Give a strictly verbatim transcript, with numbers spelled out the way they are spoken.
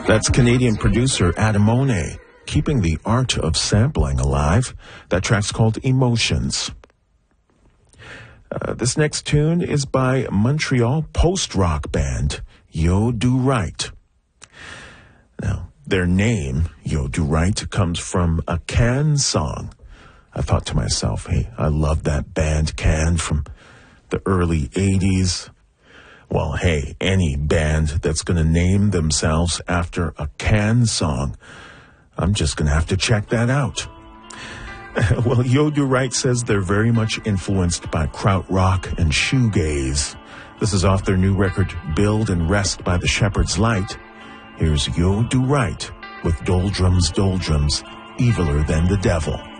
That's Canadian producer Adamone, keeping the art of sampling alive. That track's called Emotions. Uh, this next tune is by Montreal post-rock band Yo Do Right. Now, their name, Yo Do Right, comes from a Can song. I thought to myself, hey, I love that band Can from the early eighties. Well, hey, any band that's going to name themselves after a Can song, I'm just going to have to check that out. Well, Yo Do Right says they're very much influenced by krautrock and shoegaze. This is off their new record, Build and Rest by the Shepherd's Light. Here's Yo Do Right with Doldrums, Doldrums, Eviler Than the Devil.